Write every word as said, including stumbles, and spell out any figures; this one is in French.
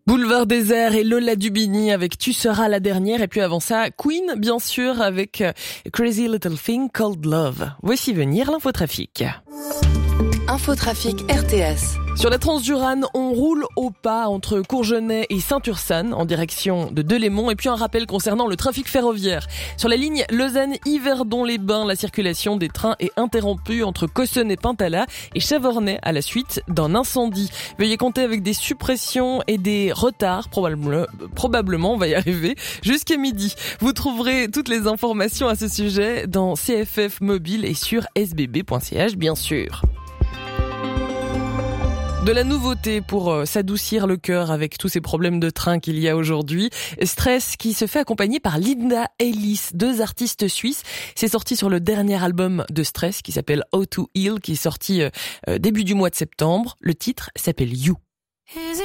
Boulevard Désert et Lola Dubini avec Tu seras la dernière. Et puis avant ça, Queen, bien sûr, avec Crazy Little Thing Called Love. Voici venir l'infotrafic. Infotrafic R T S. Sur la Transjurane, on roule au pas entre Courgenay et Saint-Ursanne en direction de Delémont. Et puis un rappel concernant le trafic ferroviaire. Sur la ligne Lausanne-Yverdon-les-Bains, la circulation des trains est interrompue entre Cossonay et Pintala et Chavornay à la suite d'un incendie. Veuillez compter avec des suppressions et des retards, probablement, probablement on va y arriver, jusqu'à midi. Vous trouverez toutes les informations à ce sujet dans C F F Mobile et sur s b b point c h bien sûr. De la nouveauté pour euh, s'adoucir le cœur avec tous ces problèmes de train qu'il y a aujourd'hui. Stress qui se fait accompagner par Linda Ellis, deux artistes suisses. C'est sorti sur le dernier album de Stress qui s'appelle How to Heal, qui est sorti euh, début du mois de septembre. Le titre s'appelle You.